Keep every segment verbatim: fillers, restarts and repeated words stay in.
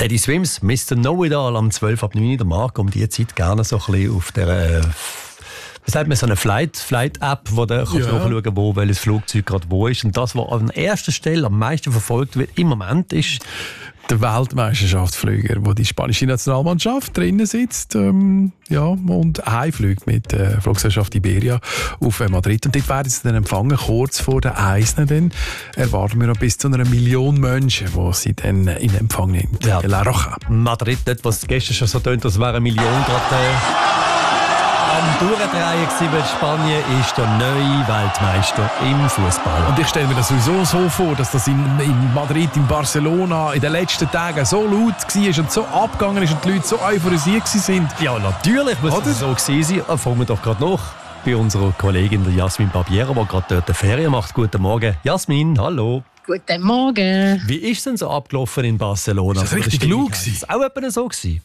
Teddy Swims, Mister Know-It-All am zwölf ab neun in der Marke. Um diese Zeit gerne so ein bisschen auf der... Äh, was sagt man, so eine Flight, Flight-App, wo du kannst ja. nachschauen kannst, wo welches Flugzeug gerade wo ist. Und das, was an erster Stelle am meisten verfolgt wird im Moment, ist... der Weltmeisterschaftsflüger, wo die spanische Nationalmannschaft drinnen sitzt, ähm, ja, und heimfliegt mit der Fluggesellschaft Iberia auf Madrid. Und dort werden sie dann empfangen, kurz vor der Eisne. Dann erwarten wir noch bis zu einer Million Menschen, die sie dann in Empfang nimmt. Ja. La Roja. Madrid, nicht, was gestern schon so tönt, das wäre eine Million gerade äh, am Durchdrehen gewesen, weil Spanien ist der neue Weltmeister im Fußball. Und ich stelle mir das sowieso so vor, dass das in, in Madrid, in Barcelona in den letzten Tagen so laut war und so abgegangen ist und die Leute so euphorisiert sind. Ja, natürlich muss das so gewesen sein. Da fangen wir doch gerade noch bei unserer Kollegin der Jasmin Barbier, die gerade dort eine Ferien macht. Guten Morgen. Jasmin, hallo. Guten Morgen. Wie ist es denn so abgelaufen in Barcelona? Ist das richtig laut gewesen? Ist es auch etwa so gewesen?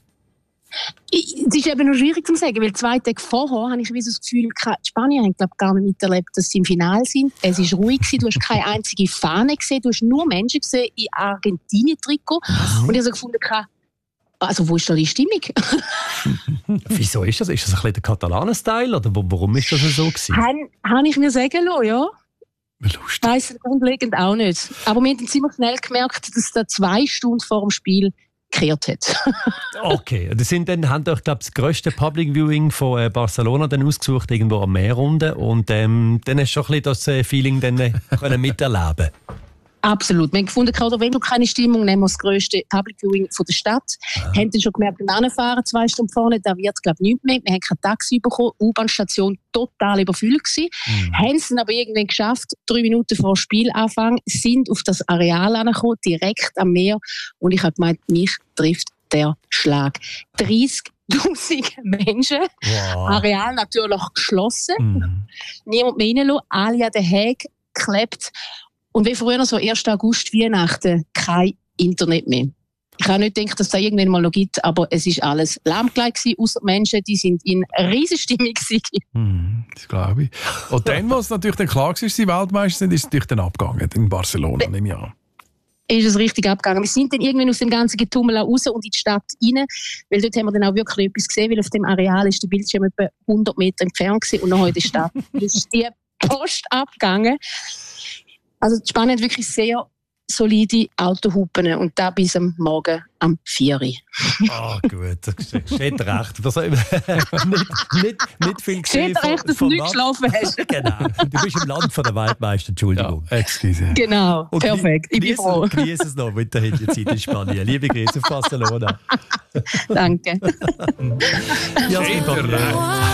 Es ist eben noch schwierig zu sagen, weil zwei Tage vorher habe ich wie so das Gefühl, die Spanier haben glaub, gar nicht miterlebt, dass sie im Finale sind. Es war ruhig gewesen, du hast keine einzige Fahne gesehen, du hast nur Menschen gesehen in Argentinien-Trikot. Mhm. Und ich habe so gefunden, also wo ist da die Stimmung? Wieso ist das? Ist das ein bisschen der Katalanen-Style oder warum ist das so gewesen? Habe ich mir sagen lassen, ja. Lustig. Ich weiss grundlegend auch nicht. Aber wir haben ziemlich schnell gemerkt, dass da zwei Stunden vor dem Spiel gekehrt hat. Okay, das sind dann, haben doch, glaube ich, das grösste Public Viewing von äh, Barcelona dann ausgesucht, irgendwo am Meer unten. Und ähm, dann hast du schon ein bisschen das äh, Feeling dann, äh, können miterleben. Absolut. Wir haben gefunden, oder wenn wir keine Stimmung nehmen, wir das grösste Public Viewing von der Stadt. Ah. Haben dann schon gemerkt, beim Anfahren zwei Stunden vorne, da wird glaube ich nichts mehr. Wir haben kein Taxi bekommen, U-Bahn-Station total überfüllt gewesen. Mhm. Haben es dann aber irgendwann geschafft, drei Minuten vor Spielanfang, sind auf das Areal angekommen, direkt am Meer. Und ich habe gemeint, mich trifft der Schlag. dreißigtausend Menschen, wow. Areal natürlich geschlossen, mhm. niemand mehr reingelassen, alle an den Häken geklebt. Und wie früher, so ersten August, Weihnachten, kein Internet mehr. Ich habe nicht gedacht, dass es da irgendwann mal noch gibt, aber es war alles lahmgelegt gewesen, ausser Menschen, die sind in Riesenstimmung gewesen. Hm, das glaube ich. Und dann, was natürlich dann klar war, dass sie Weltmeister sind, ist es natürlich dann abgegangen in Barcelona, nehme ich an. Ist es richtig abgegangen. Wir sind dann irgendwann aus dem ganzen Getummel raus und in die Stadt rein, weil dort haben wir dann auch wirklich etwas gesehen, weil auf dem Areal ist der Bildschirm etwa hundert Meter entfernt gewesen und noch in der Stadt. Das ist die Post abgegangen. Also Spanien hat wirklich sehr solide Autohupen und da bis am Morgen am vier Uhr. Ah, oh, gut, das steht recht. Also, nicht, nicht, nicht viel gesehen. Steht recht, dass du nicht geschlafen hast. Genau, du bist im Land von der Weltmeister, Entschuldigung. Ja, excuse. Genau, und perfekt, ich bin froh. Genieße es noch mit der Zeit in Spanien. Liebe Grüße auf Barcelona. Danke. Ja,